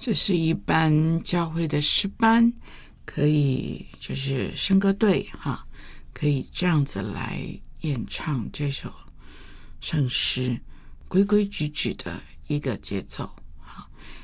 这是一般教会的诗班，可以就是圣歌队可以这样子来演唱这首圣诗，规规矩矩的一个节奏。